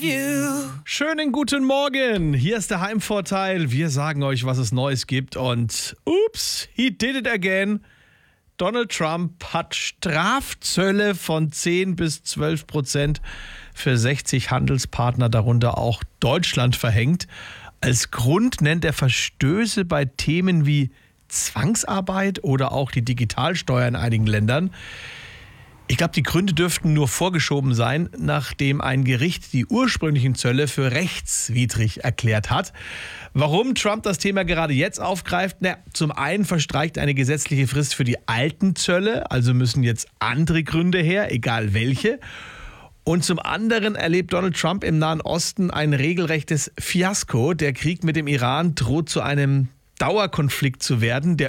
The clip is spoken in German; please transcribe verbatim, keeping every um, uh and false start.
Schönen guten Morgen, hier ist der Heimvorteil. Wir sagen euch, was es Neues gibt und ups, he did it again. Donald Trump hat Strafzölle von zehn bis zwölf Prozent für sechzig Handelspartner, darunter auch Deutschland, verhängt. Als Grund nennt er Verstöße bei Themen wie Zwangsarbeit oder auch die Digitalsteuer in einigen Ländern. Ich glaube, die Gründe dürften nur vorgeschoben sein, nachdem ein Gericht die ursprünglichen Zölle für rechtswidrig erklärt hat. Warum Trump das Thema gerade jetzt aufgreift? Na, zum einen verstreicht eine gesetzliche Frist für die alten Zölle, also müssen jetzt andere Gründe her, egal welche. Und zum anderen erlebt Donald Trump im Nahen Osten ein regelrechtes Fiasko. Der Krieg mit dem Iran droht zu einem Dauerkonflikt zu werden, der